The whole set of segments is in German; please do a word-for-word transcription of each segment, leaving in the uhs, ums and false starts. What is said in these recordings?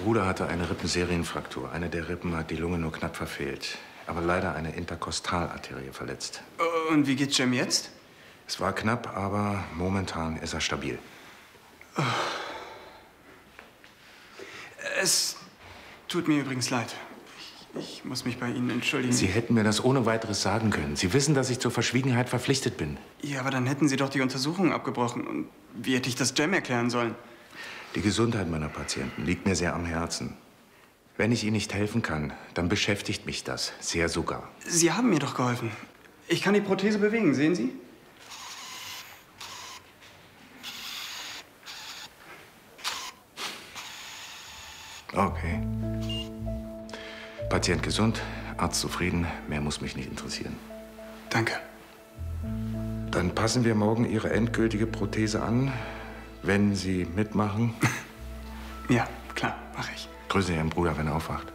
Bruder hatte eine Rippenserienfraktur. Eine der Rippen hat die Lunge nur knapp verfehlt. Aber leider eine Interkostalarterie verletzt. Und wie geht's Jem jetzt? Es war knapp, aber momentan ist er stabil. Es tut mir übrigens leid. Ich, ich muss mich bei Ihnen entschuldigen. Sie hätten mir das ohne weiteres sagen können. Sie wissen, dass ich zur Verschwiegenheit verpflichtet bin. Ja, aber dann hätten Sie doch die Untersuchung abgebrochen. Und wie hätte ich das Jem erklären sollen? Die Gesundheit meiner Patienten liegt mir sehr am Herzen. Wenn ich Ihnen nicht helfen kann, dann beschäftigt mich das sehr sogar. Sie haben mir doch geholfen. Ich kann die Prothese bewegen, sehen Sie? Okay. Patient gesund, Arzt zufrieden. Mehr muss mich nicht interessieren. Danke. Dann passen wir morgen Ihre endgültige Prothese an, wenn Sie mitmachen. Ja, klar, mache ich. Grüße Ihren Bruder, wenn er aufwacht.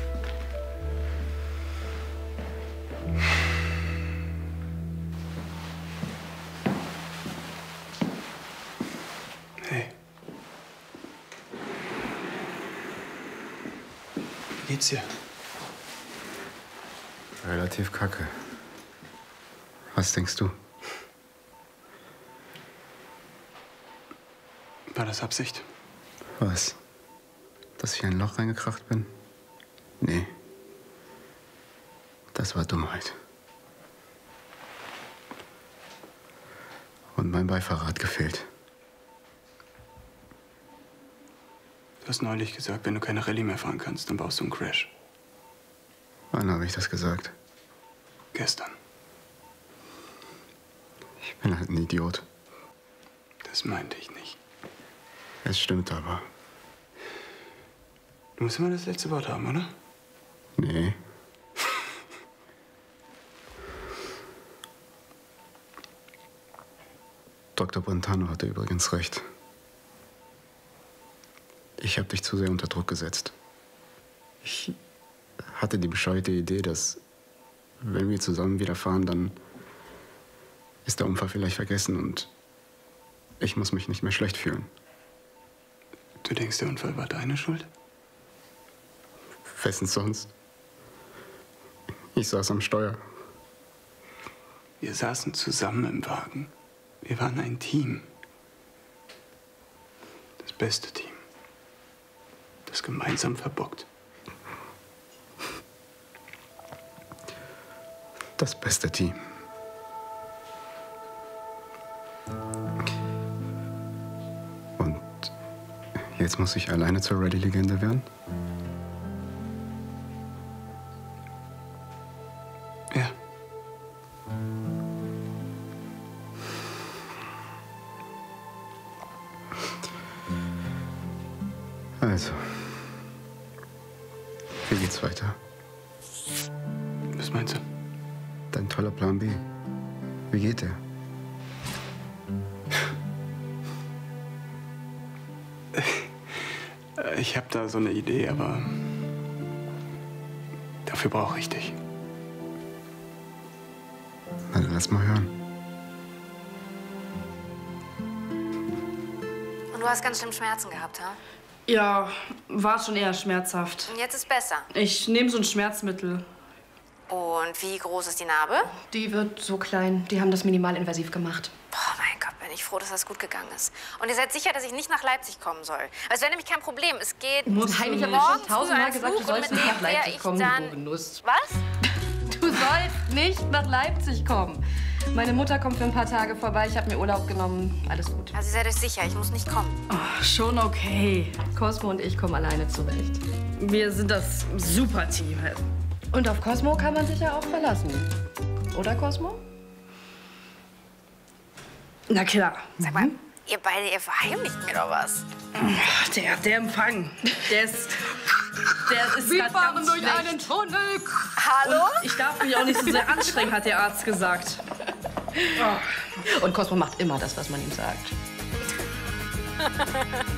Hey. Wie geht's dir? Relativ kacke. Was denkst du? War das Absicht? Was? Dass ich in ein Loch reingekracht bin? Nee. Das war Dummheit. Und mein Beifahrer hat gefehlt. Du hast neulich gesagt, wenn du keine Rallye mehr fahren kannst, dann baust du einen Crash. Wann habe ich das gesagt? Gestern. Ich bin halt ein Idiot. Das meinte ich nicht. Es stimmt aber. Du musst immer das letzte Wort haben, oder? Nee. Doktor Brentano hatte übrigens recht. Ich habe dich zu sehr unter Druck gesetzt. Ich hatte die bescheuerte Idee, dass, wenn wir zusammen wieder fahren, dann ist der Unfall vielleicht vergessen und ich muss mich nicht mehr schlecht fühlen. Du denkst, der Unfall war deine Schuld? Wessen sonst? Ich saß am Steuer. Wir saßen zusammen im Wagen. Wir waren ein Team. Das beste Team. Das gemeinsam verbockt. Das beste Team. Und jetzt muss ich alleine zur Rallye-Legende werden? Ja. Also, wie geht's weiter? Was meinst du? Dein toller Plan B. Wie geht der? Ich habe da so eine Idee, aber dafür brauche ich dich. Na, dann lass mal hören. Und du hast ganz schlimm Schmerzen gehabt, ha? Ja, war schon eher schmerzhaft. Und jetzt ist besser. Ich nehme so ein Schmerzmittel. Und wie groß ist die Narbe? Die wird so klein. Die haben das minimalinvasiv gemacht. Boah, mein Gott, bin ich froh, dass das gut gegangen ist. Und ihr seid sicher, dass ich nicht nach Leipzig kommen soll? Es wäre nämlich kein Problem. Es geht Muss morgen ich hab dir schon früh tausendmal ein gesagt, du Flug sollst und mit nicht nach dem wär Leipzig ich kommen, dann... du Genuss. Was? Du sollst nicht nach Leipzig kommen. Meine Mutter kommt für ein paar Tage vorbei. Ich habe mir Urlaub genommen. Alles gut. Also seid euch sicher, ich muss nicht kommen. Oh, schon okay. Cosmo und ich kommen alleine zurecht. Wir sind das Super-Team. Und auf Cosmo kann man sich ja auch verlassen. Oder, Cosmo? Na klar. Sag mal, ihr beide, ihr verheimlicht mir doch was. Der, der Empfang, der ist... Der ist Wir fahren ganz durch schlecht. einen Tunnel. Hallo? Und ich darf mich auch nicht so sehr anstrengen, hat der Arzt gesagt. Oh. Und Cosmo macht immer das, was man ihm sagt.